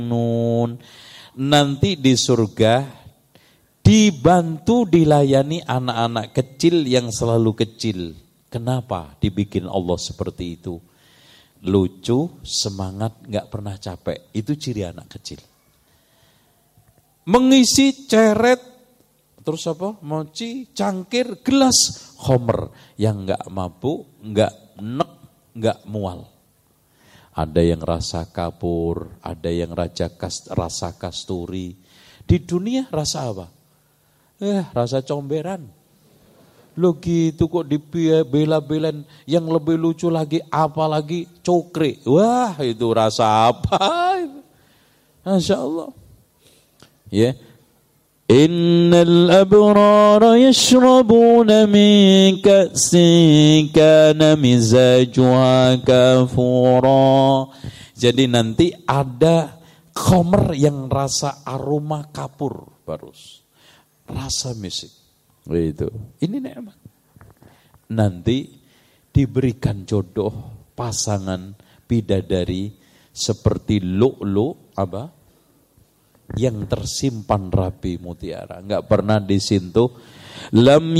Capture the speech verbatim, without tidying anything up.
Nun. Nanti di surga dibantu dilayani anak-anak kecil yang selalu kecil. Kenapa dibikin Allah seperti itu? Lucu, semangat, gak pernah capek. Itu ciri anak kecil. Mengisi ceret, terus apa? Moci, cangkir, gelas, khomer. Yang gak mabuk, gak nek, gak mual. Ada yang rasa kapur, ada yang raja kas, rasa kasturi. Di dunia rasa apa? Eh, rasa comberan. Lo gitu kok dibela-belain, yang lebih lucu lagi apalagi cokre. Wah, itu rasa apa? Masya Allah. Ya. Innal abrara yashrabuna min ka'sin kana mizajuha kafura. Jadi nanti ada khamr yang rasa aroma kapur, barus. Rasa misik. Itu. Ini nikmat. Nanti diberikan jodoh pasangan bidadari seperti lu'lu' apa? Yang tersimpan rapi mutiara, enggak pernah disentuh. Lam